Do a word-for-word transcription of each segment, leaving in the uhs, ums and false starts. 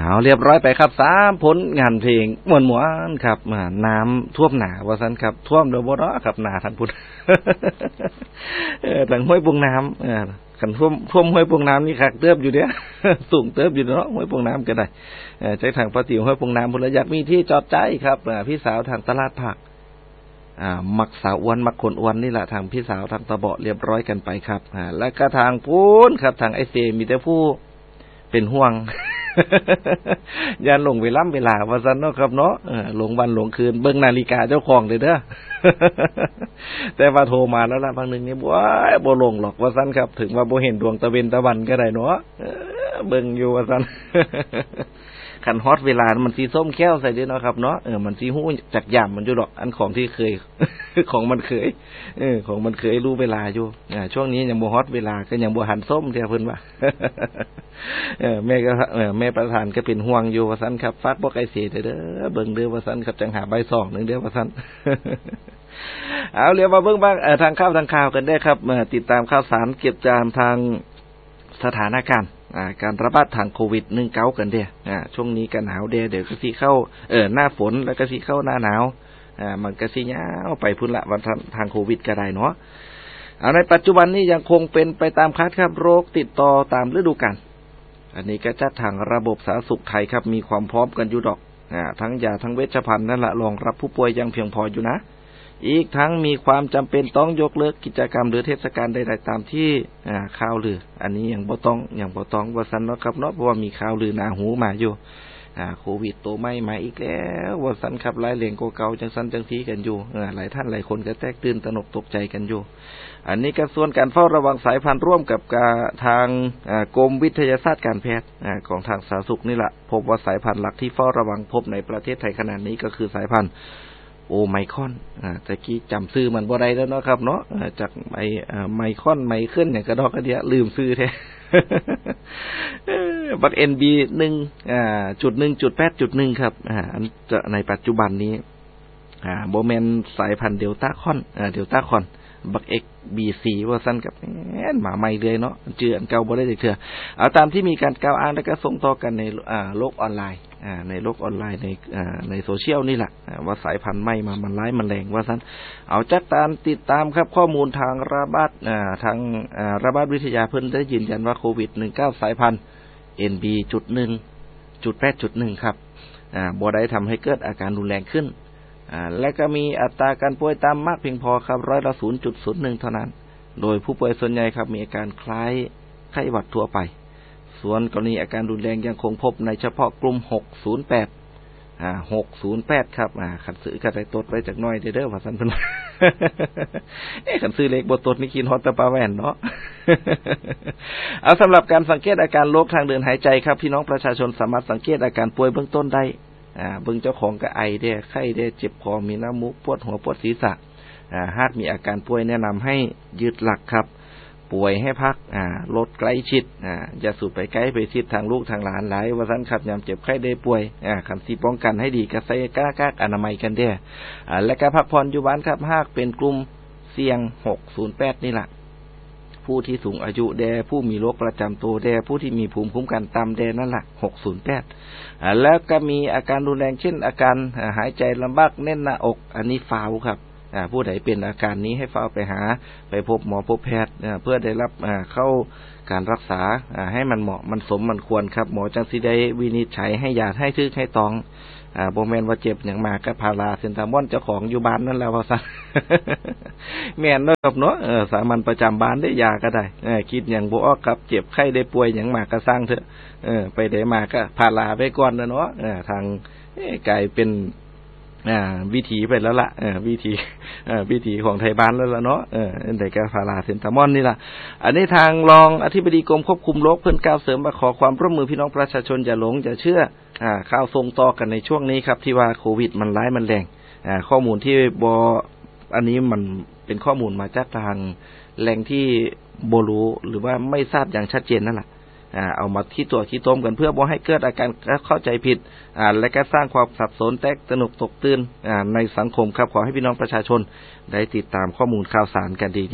เอาเรียบร้อยไปครับสามผลงานเพลงม่วนๆครับน้ำท่วมหนาว่าซั่นครับท่วมโดยบ่เนาะครับหนาทางพุ่นเออทางห้วยปุงน้ำเออคันท่วมท่วมห้วยปุงน้ำนี่คักเติบอยู่เด้สูงเติบอยู่เนาะห้วยปุงน้ำก็ได้เออใจทางปฏิวห้วยปุงน้ำพุ่นละอยากมีที่จอดใจครับพี่สาวทางตลาดผักอ่ามักสาวอ้วนมักคนอ้วนนี่แหละทางพี่สาวทางตะเบาะเรียบร้อยกันไปครับอ่าแล้วก็ทางพูนครับทางไอเซมีแต่ผู้เป็นห่วงอย่าหลงเวลาเวลาว่าซั่นเนาะครับเนาะเออหลงวันหลงคืนเบิ่งนาฬิกาเจ้าของเลยเด้อแต่ว่าโทรมาแล้วล่ะบางนึงนี่บ่บ่หลงหรอกว่าซั่นครับถึงว่าบ่เห็นดวงตะเวนตะวันก็ได้เนาะเบิ่งอยู่ว่าซั่นคันฮอตเวลามันสีส้มแก้วใส่ด้วยเนาะครับเนาะเออมันสีหู้จักย่ำมันอยู่ดอกอันของที่เคยของมันเคยเออของมันเคยรู้เวลาอยู่อ่าช่วงนี้ยังบ่ฮอตเวลาก็ยังบ่หันส้มเด้อเพิ่นว่าเออแม่ก็เออแม่ประธานก็เป็นห่วงอยู่ว่าซั่นครับฝากบ่ไกลเสียเด้อเบิ่งเด้อว่าซั่นครับจังหาใบสองนึงเด้อว่าซั่นเอาเรียกมาเบิ่งบ้างเอ่อทางข่าวทางข่าวกันได้ครับเอ่อติดตามข่าวสารเก็บจามทางสถานการณ์อ่าการระบาดทางโควิดสิบเก้า กันเด้ออ่าช่วงนี้ก็หนาวเด้อเดี๋ยวก็สิเข้าเอ่อหน้าฝนแล้วก็สิเข้าหน้าหนาวอ่ามันก็สิยาวไปพุ่นละวันทางโควิดก็ได้เนาะเอาในปัจจุบันนี้ยังคงเป็นไปตามคาดครับโรคติดต่อตามฤดูกาลอันนี้ก็จัดทางระบบสาธารณสุขไทยครับมีความพร้อมกันอยู่ดอกอ่าทั้งยาทั้งเวชภัณฑ์นั่นละรองรับผู้ป่วยยังเพียงพออยู่นะอีกทั้งมีความจำเป็นต้องยกเลิกกิจกรรมหรือเทศกาลใดๆตามที่อ่าข่าวลืออันนี้ยังบ่ต้องยังบ่ต้องว่าซั่นเนาะครับเนาะเพราะว่ามีข่าวลือหนาหูมาอยู่อ่าโควิดตัวใหม่มาอีกแล้วว่าซั่นครับหลายแหล่งกว่าเก่าจังซั่นจังซี่กันอยู่เออหลายท่านหลายคนก็แตกตื่นตระหนกตกใจกันอยู่อันนี้ก็ส่วนการเฝ้าระวังสายพันธุ์ร่วมกับทางอ่ากรมวิทยาศาสตร์การแพทย์อ่าของทางสาธารณสุขนี่แหละพบว่าสายพันธุ์หลักที่เฝ้าระวังพบในประเทศไทยขณะนี้ก็คือสายพันธุ์โอไมครอนอ่าตะกี้จำชื่อมันบ่ได้แล้วเนาะครับเนาะจากไออ่าไมครอนไมเคิลเนี่ยกระดอกกระเดียลืมชื่อแท้บัก เอ็น บี หนึ่งอ่าจุดหนึ่งจุดแปดจุดหนึ่งครับอ่าในปัจจุบันนี้อ่าบ่แม่นสายพันธุ์เดลต้าคอนอ่าเดลต้าคอนบัก เอ็กซ์ บี ซี ว่าซั่นกับแม่นหมาใหม่เลยเนาะชื่ออันเก่าบ่ได้จักเทื่อเอาตามที่มีการกล่าวอ้างแล้วก็ส่งต่อกันในอ่าโลกออนไลน์อ่าในโลกออนไลน์ในอ่าในโซเชียลนี่แหละว่าสายพันธุ์ใหม่มามันร้ายมันแรงว่าซั่นเอาจักตามติดตามครับข้อมูลทางระบาดอ่าทางอ่าระบาดวิทยาเพิ่นได้ยืนยันว่าโควิดสิบเก้า สายพันธุ์ เอ็น บี จุดหนึ่ง จุดแปด จุดหนึ่ง ครับอ่าบ่ได้ทำให้เกิดอาการรุนแรงขึ้นอ่าและก็มีอัตราการป่วยตามมากเพียงพอครับร้อยละ ศูนย์จุดศูนย์หนึ่ง เท่านั้นโดยผู้ป่วยส่วนใหญ่ครับมีอาการคล้ายไข้หวัดทั่วไปส่วนกรณีอาการรุนแรงยังคงพบในเฉพาะกลุ่มหกศูนย์แปดอ่าหกศูนย์แปดครับอ่าคันซื้อก็ได้ตดไว้จักหน่อยเด้อว่าซั่นเพิ่นเอ๊ะคันซื้อเลขบ่ตดนี่กินฮอตตะปาแว่นเนาะเอาสำหรับการสังเกตอาการโรคทางเดินหายใจครับพี่น้องประชาชนสามารถสังเกตอาการป่วยเบื้องต้นได้อ่าเบิ่งเจ้าของก็ไอเด้อไข้เด้อเจ็บคอมีน้ำมูกปวดหัวปวดศีรษะอ่าหากมีอาการป่วยแนะนำให้ยึดหลักครับป่วยให้พักอ่าลดใกล้ชิดอ่าอย่าสูดไปใกล้ไปชิดทางลูกทางหลานหลายว่าซั่นครับยามเจ็บไข้ได้ป่วยอ่าคันสิป้องกันให้ดีก็ใส่กากากอนามัยกันเด้ออ่าและก็พักผ่อนอยู่บ้านครับหากเป็นกลุ่มเสี่ยงหกศูนย์แปดนี่ล่ะผู้ที่สูงอายุแดผู้มีโรคประจำตัวแดผู้ที่มีภูมิคุ้มกันต่ำแดนั่นล่ะหกศูนย์แปดอ่าแล้วก็มีอาการรุนแรงเช่นอาการหายใจลำบากแน่นหน้าอกอันนี้ฟาวครับอ่าผู้ใดเป็นอาการนี้ให้เฝ้าไปหาไปพบหมอพบแพทย์เพื่อได้รับอ่าเข้าการรักษาอ่าให้มันเหมาะมันสมมันควรครับหมอจังสิได้วินิจฉัยให้ยาให้ทึกให้ตองอ่าบ่แม่นว่าเจ็บหยังมาก็พาราเซนทามอนเจ้าของอยู่บ้านนั่นแหละว่าซั่นแม่นเนาะครับเนาะเออสามัญประจำบ้านได้ยาก็ได้เออคิดหยังบ่ออกครับเจ็บไข้ได้ป่วยหยังมาก็สร้างเถอะเออไปได้มาก็พาราไปก่อนนะเนาะเออทางกลายเป็นอ่าวิถีไปแล้วล่ะเออวิถีเออวิถีของไทยบ้านแล้วล่ะเนาะเออได้แก่พาราเซนทามอนนี่ล่ะอันนี้ทางรองอธิบดีกรมควบคุมโรคเพิ่นกล่าวเสริมว่าขอความร่วมมือพี่น้องประชาชนอย่าหลงอย่าเชื่ออ่าข่าวส่งต่อกันในช่วงนี้ครับที่ว่าโควิดมันร้ายมันแรงอ่าข้อมูลที่บ่อันนี้มันเป็นข้อมูลมาจากทางแหล่งที่บ่รู้หรือว่าไม่ทราบอย่างชัดเจนนั่นล่ะอ่าเอามาที่ตัวที่ต้มกันเพื่อบ่ให้เกิดอาการเข้าใจผิดอ่าและก็สร้างความสับสนแตกตระหนกตกตื่นอ่าในสังคมครับขอให้พี่น้องประชาชนได้ติดตามข้อมูลข่าวสารกันดี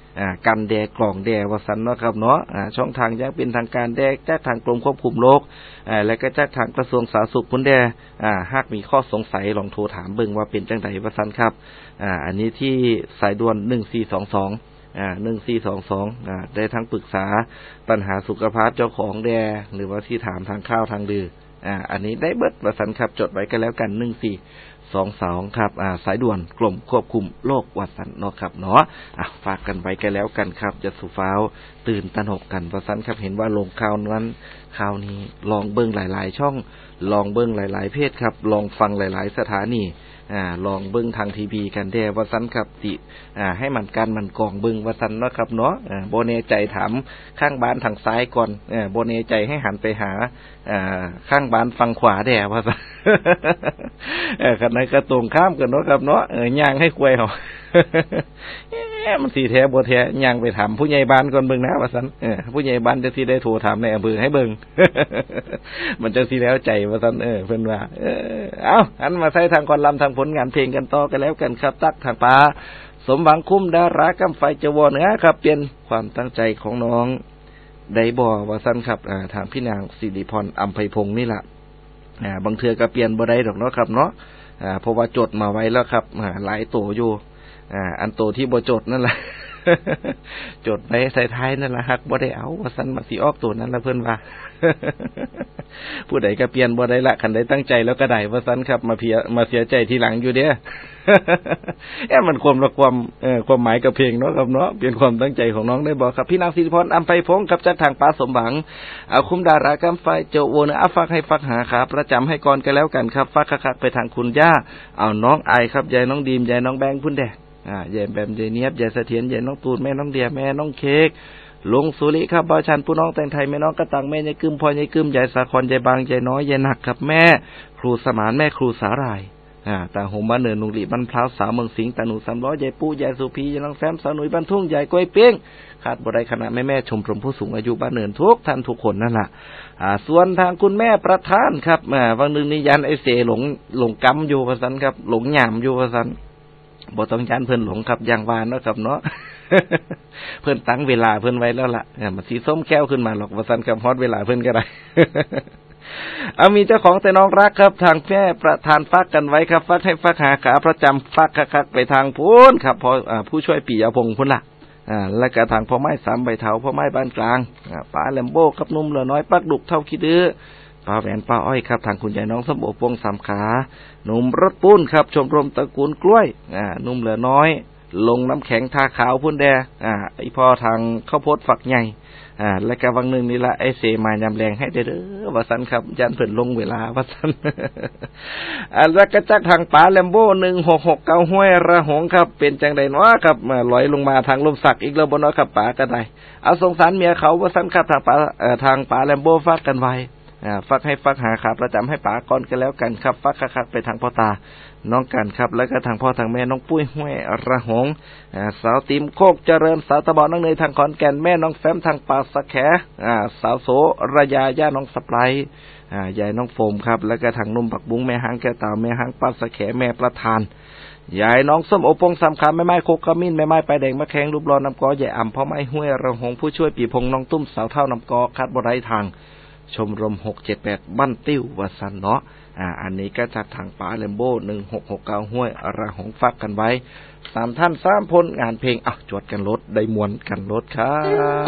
อ่ากันแดกล่องแดว่าซั่นเนาะครับเนาะอ่าช่องทางยังเป็นทางการแดกจากทางกรมควบคุมโรคอ่าและก็จากทางกระทรวงสาธารณสุขพุ่นแดอ่าหากมีข้อสงสัยลองโทรถามเบิ่งว่าเป็นจังไดว่าซั่นครับอ่าอันนี้ที่สายด่วนหนึ่งสี่สองสองอ่าหนึ่งสี่สองสองอ่าได้ทั้งปรึกษาปัญหาสุขภาพเจ้าของแดหรือว่าที่ถามทางข้าวทางดื้ออ่าอันนี้ได้เบิดว่าซั่นครับจดไว้กันแล้วกันหนึ่งสี่สองสองครับอ่าสายด่วนกรมควบคุมโรคว่าซั่นเนาะครับเนาะอ่ะฝากกันไว้กันแล้วกันครับจะสู่ฟ้าวตื่นตระหนกกันว่าซั่นครับเห็นว่าลงข่าวนั้นข่าวนี้ลองเบิ่งหลายๆช่องลองเบิ่งหลายๆเพจครับลองฟังหลายๆสถานีอ่าลองเบิ่งทางทีวีกันแด่ว่าซั่นครับติอ่าให้มันกันมันกองเบิ่งว่าซั่นเนาะครับเนาะอ่าบ่แน่ใจถามข้างบ้านทางซ้ายก่อนเออบ่แน่ใจให้หันไปหาอ่าข้างบ้านฝั่งขวาแด่ว่าซั่นเออคันนั้นก็ตรงข้ามกันเนาะครับเนาะเออย่างให้ควยเฮาเอ๊ะมันสิแท้บ่แท้ย่างไปถามผู้ใหญ่บ้านก่อนเบิ่งนะว่าซั่นเออผู้ใหญ่บ้านจะสิได้โทรถามในอำเภอให้เบิ่งมันจังสิแล้วใจว่าซั่นเออเพิ่นว่าเออเอ้าหันมาใส่ทางก่อนลำทางผลงานเพลงกันต่อกันแล้วกันครับตักทางป้าสมหวังคุ้มดารากำไฟจวเหนือครับเปลี่ยนความตั้งใจของน้องได้บ่ว่าซั่นครับอ่าทางพี่นางสิริพรอำไพพงษ์นี่ล่ะอ่าบางเทื่อก็เปลี่ยนบ่ได้ดอกเนาะครับเนาะอ่าเพราะว่าจดมาไว้แล้วครับอ่าหลายโตอยู่อ่าอันโตที่บ่จดนั่นแหละ จดไว้ใส่ท้ายนั่นล่ะฮักบ่ได้เอาว่าซั่นมาสิออกตัวนั้นล่ะเพิ่นว่า ผู้ใดก็เปลี่ยนบ่ได้ละคันใดตั้งใจแล้วก็ได้ว่าซั่นครับมาเพียมาเสียใจทีหลังอยู่เด้อ เอ๊ะมันความละความเอ่อความหมายกับเพลงเนาะครับเนาะเปลี่ยนความตั้งใจของน้องได้บ่ครับพี่นางสิริพรอำไพพงษ์ครับจากทางป้าสมหวังเอาคุ้มดารากำไฟเจ้าโอนะอ่ะฝากให้ฝากหาครับประจำให้ก่อนกันแล้วกันครับฝากคักๆไปทางคุณย่าเอาน้องไอครับยายน้องดีมยายน้องแบงค์พุ่นแดอ่ายายแบมยายเนียบยายเสถียรยายน้องตูนแม่น้องเดียแม่น้องเค้กลุงสุริครับบ่าวชันผู้น้องแต่งไทยแม่น้องกระตังแม่ยายกึมพ่อยายกึมยายสาครยายบางยายน้อยยายหนักครับแม่ครูสมานแม่ครูสาหร่ายอ่าตาหงบ้านเนินนุงหลีบ้านพร้าวสาวเมืองสิงห์ตาหนูสามล้อยายปูยายสุพียายน้องแซมสาวหนุ่ยบ้านทุ่งยายกล้วยเป้งขาดบ่ได้คณะแม่แม่ชมรมผู้สูงอายุบ้านเนินทุกท่านทุกคนนั่นล่ะอ่าส่วนทางคุณแม่ประธานครับอ่าวันนึงนี่ยันไอ้เสหลงหลงกำอยู่ว่าซั่นครับหลงหยามอยู่ว่าซั่นบ่ต้องยันเพิ่นหลงครับอย่างวานเนาะครับเนาะ เพิ่นตั้งเวลาเพิ่นไว้แล้วล่ะมันสีส้มแก้วขึ้นมาหรอกว่าซั่นครับฮอดเวลาเพิ่นก็ได้ เอามีเจ้าของแต่น้องรักครับทางแม่ประธานฟักกันไว้ครับฟักให้ฟักหาขาประจำฟักคักๆไปทางพูนครับพออ่าผู้ช่วยปิยพงษ์พุ่นล่ะอ่าและก็ทางพ่อไม้สามใบเถาพ่อไม้บ้านกลางอ่าป้าแลมโบครับนุ่มเหลือน้อยปักดุกเท่าขี้ดื้อป้าแหวนป้าอ้อยครับทางคุณยายน้องสมโอปงสามขาหนุ่มรถปุ้นครับชมรมตระกูลกล้วยอ่านุ่มเหลือน้อยลงน้ำแข็งทาขาวพุ่นแดอ่าไอพ่อทางข้าวโพดฝักใหญ่อ่าและก็วังนึงนี่ละไอเสมายำแรงให้เด้อว่าซั่นครับยันเพิ่นลงเวลาว่าซั่น อ่าแล้วก็จักทางป๋าแลมโบ้หนึ่งหกหกเก้าห้วยระหงครับเป็นจังได๋เนาะครับมาลอยลงมาทางลมสักอีกแล้วบ่เนาะครับป๋าก็ได้เอาสงสารเมียเขาว่าซั่นครับทางป๋าเอ่อทางป๋าแลมโบ้ฝากกันไว้อ่าฝากให้ฝากหาขาประจำให้ป๋าก่อนกันแล้วกันครับฝากคักๆไปทางพ่อตาน้องกันครับแล้วก็ทางพ่อทางแม่น้องปุ้ยห้วยระหงอ่าสาวติมโคกเจริญสาวตะบอนน้องเนยทางขอนแก่นแม่น้องแฟมทางป่าสะแขอ่าสาวโสระยาย่าน้องสไปร์อ่ายายน้องโฟมครับแล้วก็ทางนุ่มปักบุ้งแม่หางแก้วตาแม่หางป่าสะแขแม่ประธานยายน้องส้มโอปงสามขาแม่ไม้โคกขมิ้นแม่ไม้ไปแดงมะแขงรูปรอน้ำกอใหญ่อ่ำพ่อไม้ห้วยระหงผู้ช่วยปีพงน้องตุ้มสาวเท่าน้ำกอคัดบ่ได้ทางชมรมหกเจ็ดแปดบ้านติ้ววสันเนาะอ่าอันนี้ก็จากทางป๋าแลมโบ้หนึ่งหกหกเก้าห้วยระหงฝากกันไว้สามท่านสามพลงานเพลงอ่ะจวดกันรถได้มวนกันรถครับ